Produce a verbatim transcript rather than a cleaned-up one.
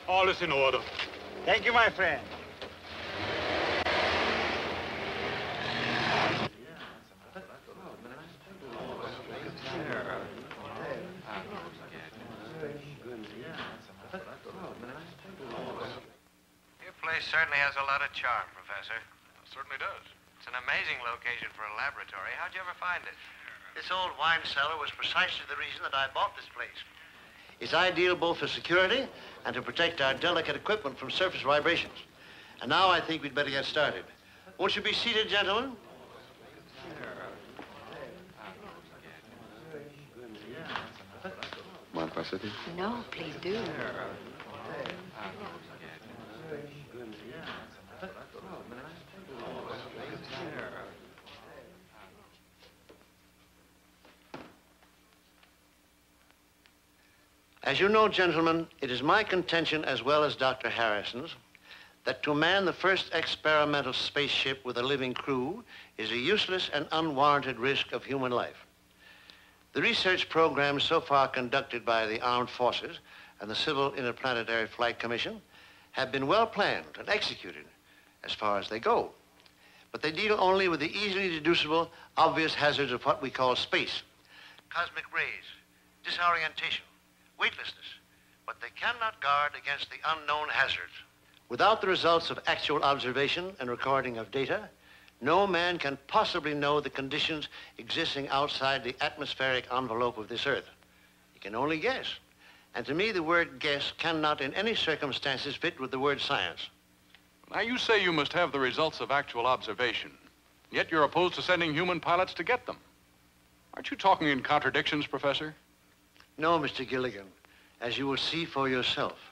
All is in order. Thank you, my friend. Your place certainly has a lot of charm, Professor. It certainly does. It's an amazing location for a laboratory. How'd you ever find it? This old wine cellar was precisely the reason that I bought this place. It's ideal both for security and to protect our delicate equipment from surface vibrations. And now I think we'd better get started. Won't you be seated, gentlemen? Mind if I sit here? No, please do. As you know, gentlemen, it is my contention, as well as Doctor Harrison's, that to man the first experimental spaceship with a living crew is a useless and unwarranted risk of human life. The research programs so far conducted by the Armed Forces and the Civil Interplanetary Flight Commission have been well planned and executed as far as they go. But they deal only with the easily deducible, obvious hazards of what we call space. Cosmic rays, disorientation, weightlessness, but they cannot guard against the unknown hazards. Without the results of actual observation and recording of data, no man can possibly know the conditions existing outside the atmospheric envelope of this Earth. He can only guess. And to me, the word guess cannot in any circumstances fit with the word science. Now, you say you must have the results of actual observation, yet you're opposed to sending human pilots to get them. Aren't you talking in contradictions, Professor? No, Mister Gilligan, as you will see for yourself.